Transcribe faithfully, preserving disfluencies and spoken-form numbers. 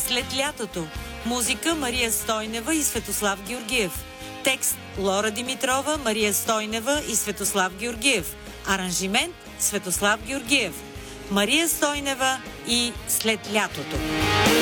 След лятото. Музика Мария Стойнева и Светослав Георгиев. Текст Лора Димитрова, Мария Стойнева и Светослав Георгиев. Аранжимент Светослав Георгиев. Мария Стойнева и След лятото.